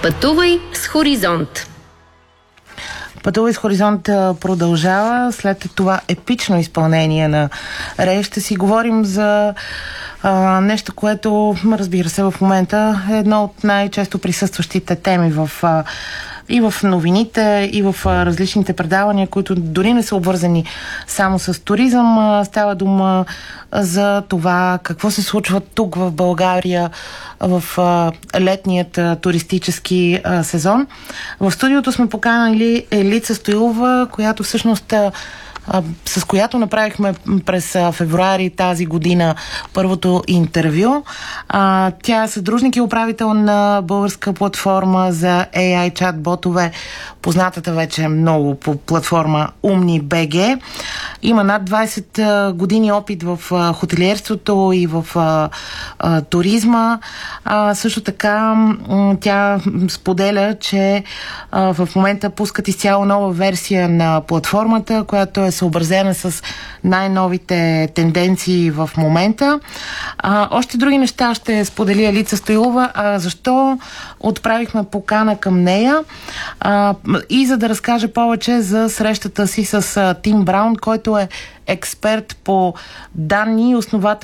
Пътувай с Хоризонт. Пътувай с Хоризонт продължава. След това епично изпълнение на Рей ще си говорим за нещо, което, разбира се, в момента е едно от най-често присъстващите теми и в новините, и в различните предавания, които дори не са обвързани само с туризъм. Става дума за това какво се случва тук в България в летният туристически сезон. В студиото сме поканали Елица Стоилова, която всъщност с която направихме през февруари тази година първото интервю. Тя е съдружник и управител на българска платформа за AI чат-ботове, познатата вече много по платформа Умни.bg. Има над 20 години опит в хотелиерството и в туризма. Също така тя споделя, че в момента пускат изцяло нова версия на платформата, която е съобразена с най-новите тенденции в момента. Още други неща ще сподели Елица Стоилова. Защо отправихме покана към нея? И за да разкаже повече за срещата си с Тим Браун, който е експерт по данни и основател